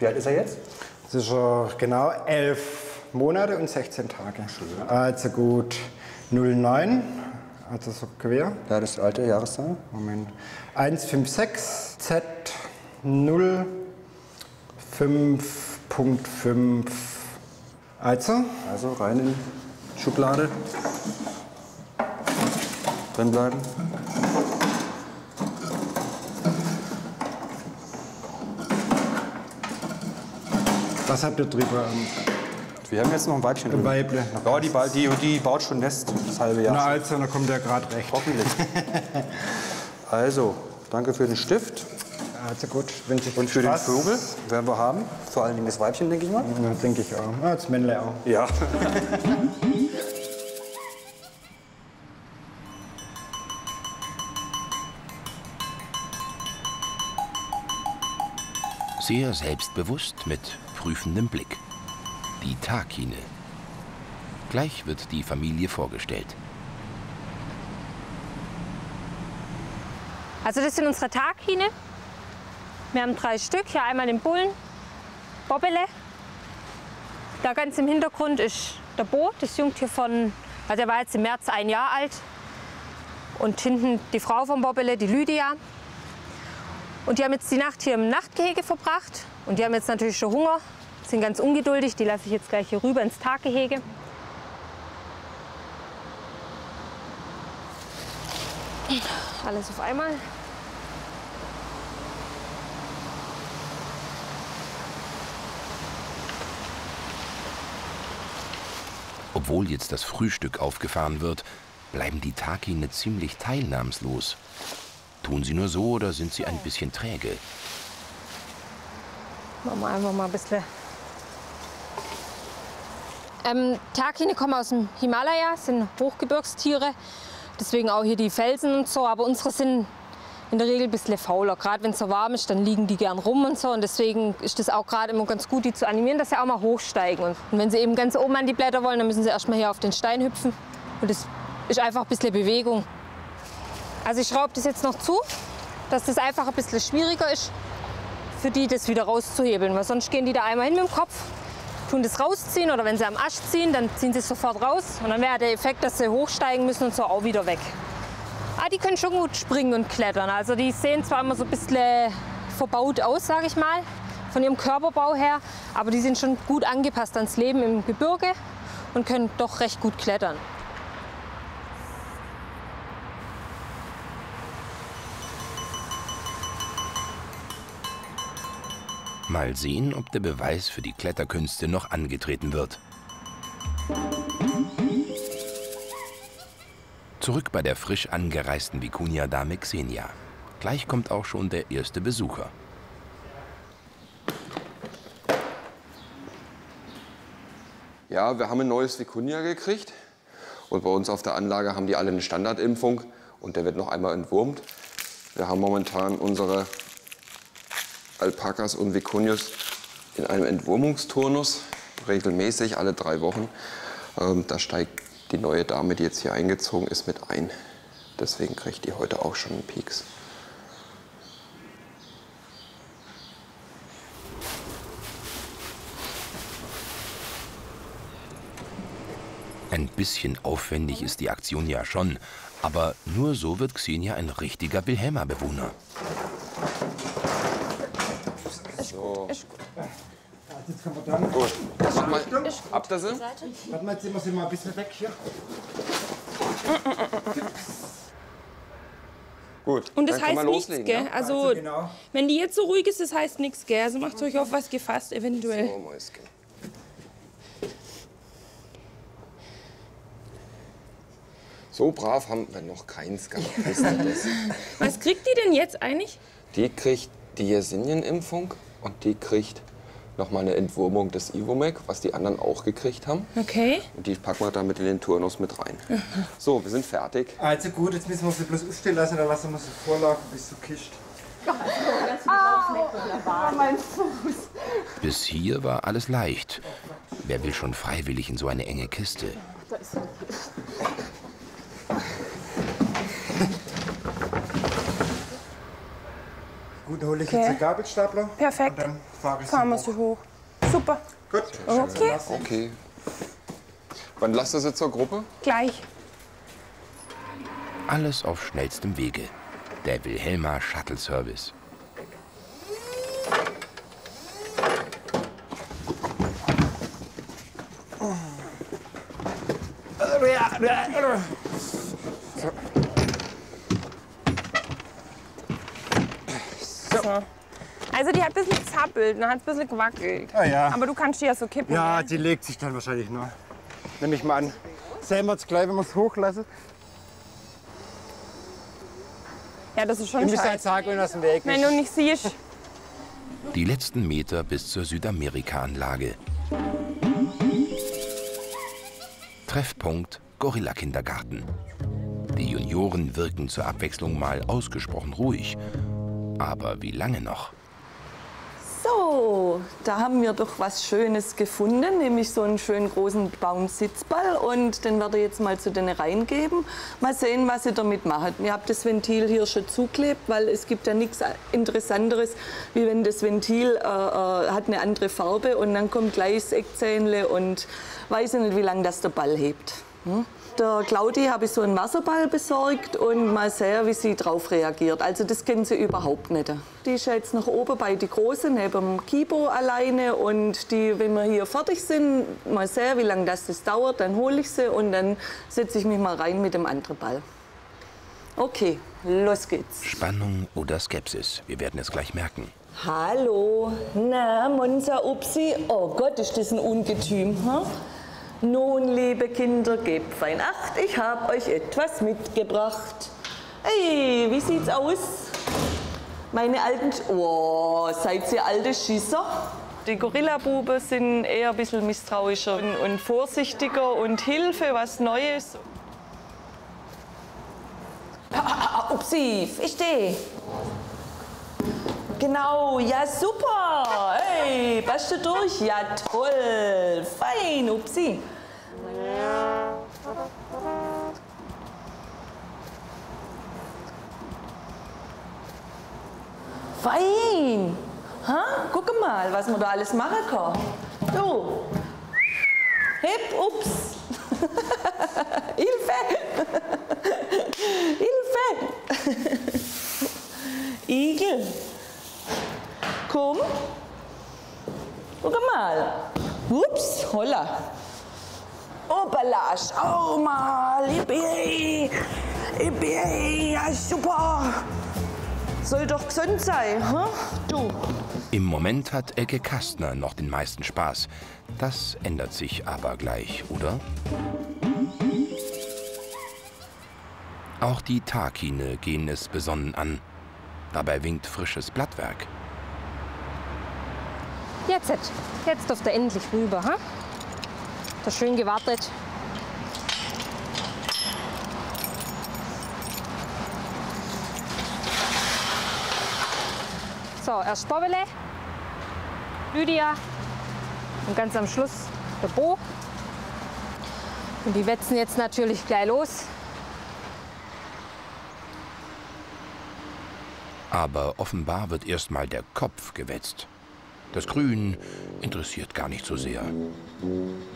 Wie alt ist er jetzt? Das ist genau 11 Monate und 16 Tage. Schön. Also gut 09, also so quer. Ja, das ist die alte Jahreszahl. Moment. 156 Z 0 5.5. Also rein in die Schublade. Drin bleiben. was habt ihr drüber? Wir haben jetzt noch ein Weibchen drin. Weible. Ja, die baut schon Nest das halbe Jahr. Na also, dann kommt der gerade recht. Hoffentlich. Also, danke für den Stift. Also gut, wenn sich Und für den Spaß- Vogel werden wir haben. Vor allen Dingen das Weibchen, denke ich mal. Ja, denke ich auch. Ja, das Männle auch. Ja. Sehr selbstbewusst mit prüfendem Blick. Die Takine. Gleich wird die Familie vorgestellt. Also das sind unsere Takine. Wir haben 3 Stück. Hier einmal den Bullen, Bobbele. Da ganz im Hintergrund ist der Bo, das Jungtier von, also er war jetzt im März 1 Jahr alt. Und hinten die Frau vom Bobbele, die Lydia. Und die haben jetzt die Nacht hier im Nachtgehege verbracht. Und die haben jetzt natürlich schon Hunger, sind ganz ungeduldig. Die lasse ich jetzt gleich hier rüber ins Taggehege. Alles auf einmal. Obwohl jetzt das Frühstück aufgefahren wird, bleiben die Takine ziemlich teilnahmslos. Tun sie nur so oder sind sie ein bisschen träge? Machen wir einfach mal ein bisschen. Takine kommen aus dem Himalaya, sind Hochgebirgstiere. Deswegen auch hier die Felsen und so. Aber unsere sind in der Regel ein bisschen fauler. Gerade wenn es so warm ist, dann liegen die gern rum und so. Und deswegen ist das auch gerade immer ganz gut, die zu animieren, dass sie auch mal hochsteigen. Und wenn sie eben ganz oben an die Blätter wollen, dann müssen sie erst mal hier auf den Stein hüpfen. Und das ist einfach ein bisschen Bewegung. Also ich schraube das jetzt noch zu, dass das einfach ein bisschen schwieriger ist, für die das wieder rauszuhebeln. Weil sonst gehen die da einmal hin mit dem Kopf, tun das rausziehen oder wenn sie am Ast ziehen, dann ziehen sie es sofort raus. Und dann wäre der Effekt, dass sie hochsteigen müssen und so auch wieder weg. Ah, die können schon gut springen und klettern. Also die sehen zwar immer so ein bisschen verbaut aus, sage ich mal, von ihrem Körperbau her. Aber die sind schon gut angepasst ans Leben im Gebirge und können doch recht gut klettern. Mal sehen, ob der Beweis für die Kletterkünste noch angetreten wird. Zurück bei der frisch angereisten Vicuña-Dame Xenia. Gleich kommt auch schon der erste Besucher. Ja, wir haben ein neues Vicuña gekriegt. Und bei uns auf der Anlage haben die alle eine Standardimpfung. Und der wird noch einmal entwurmt. Wir haben momentan unsere Alpakas und Vicuñas in einem Entwurmungsturnus, regelmäßig alle 3 Wochen. Da steigt die neue Dame, die jetzt hier eingezogen ist, mit ein. Deswegen kriegt die heute auch schon einen Pieks. Ein bisschen aufwendig ist die Aktion ja schon, aber nur so wird Xenia ein richtiger Wilhelma-Bewohner. So. Jetzt können wir dann. Gut. Mach mal ab da sind. Warte mal, jetzt sind wir sie mal ein bisschen weg hier. Gut. Und das dann können heißt wir nichts, loslegen, gell? ja? Also, genau. wenn die jetzt so ruhig ist, das heißt nichts, gell? Also macht euch auf was gefasst, eventuell. So, Mäuschen. So brav haben wir noch keins gehabt. Wisst ihr das? Was kriegt die denn jetzt eigentlich? Die kriegt die Yersinien-Impfung und die kriegt noch mal eine Entwurmung des Ivomec, was die anderen auch gekriegt haben. Okay. Und die packen wir damit in den Turnus mit rein. So, wir sind fertig. Also gut, jetzt müssen wir sie bloß aufstehen lassen, dann lassen wir sie vorlaufen, bis sie kischt. Bis hier war alles leicht. Wer will schon freiwillig in so eine enge Kiste? Gut, dann hole ich jetzt den Gabelstapler. Perfekt. Und dann fahre ich Fahren wir sie hoch. Super. Gut. Okay. Okay. Wann lasst ihr sie zur Gruppe? Gleich. Alles auf schnellstem Wege. Der Wilhelma Shuttle Service. So. Also die hat ein bisschen zappelt, dann hat es ein bisschen gewackelt. Ah, ja. Aber du kannst die ja so kippen. Ja, gell? die legt sich dann wahrscheinlich noch. Nehme ich mal an. Sehen wir es gleich, wenn wir es hochlassen. Ja, das ist schon Ich muss halt scheiße. sagen, wenn das dem Weg Wenn ist. du nicht siehst. Die letzten Meter bis zur Südamerika-Anlage. Treffpunkt Gorilla-Kindergarten. Die Junioren wirken zur Abwechslung mal ausgesprochen ruhig. Aber wie lange noch? So, da haben wir doch was Schönes gefunden, nämlich so einen schönen großen Baumsitzball. Und den werde ich jetzt mal zu denen reingeben. Mal sehen, was sie damit machen. Ihr habt das Ventil hier schon zuklebt, weil es gibt ja nichts Interessanteres, wie wenn das Ventil hat eine andere Farbe und dann kommt gleich das Eckzähnle und weiß ich nicht, wie lange das der Ball hebt. Der Claudi habe ich so einen Wasserball besorgt und mal sehen, wie sie darauf reagiert. Also das kennen sie überhaupt nicht. Die ist ja jetzt noch oben bei die Große, neben dem Kibo alleine. Und die, wenn wir hier fertig sind, mal sehen, wie lange das dauert, dann hole ich sie und dann setze ich mich mal rein mit dem anderen Ball. Okay, los geht's. Spannung oder Skepsis? Wir werden es gleich merken. Hallo, na, Monza Upsi. Oh Gott, ist das ein Ungetüm, hm? Nun, liebe Kinder, gebt fein Acht, ich habe euch etwas mitgebracht. Hey, wie sieht's aus? Meine alten... Oh, seid ihr alte Schisser? Die Gorilla-Buben sind eher ein bisschen misstrauischer und vorsichtiger und Hilfe, was Neues. Upsi, ich stehe. Genau, ja super. Hey, passt du durch? Ja toll, fein, Upsi. Fein. Ha? Guck mal, was man da alles machen kann. Du. Hip, ups. Hilfe. Hilfe. Igel. Komm. Guck mal. Ups, holla. Obala, schau mal. Yippie. Yippie. Ja, super. Soll doch gesund sein, hm? Du. Im Moment hat Elke Kastner noch den meisten Spaß. Das ändert sich aber gleich, oder? Auch die Takine gehen es besonnen an. Dabei winkt frisches Blattwerk. Jetzt dürft ihr endlich rüber. Ha? Da schön gewartet. So, erst Bobbele, Lydia und ganz am Schluss der Bo. Und die wetzen jetzt natürlich gleich los. Aber offenbar wird erstmal der Kopf gewetzt. Das Grün interessiert gar nicht so sehr.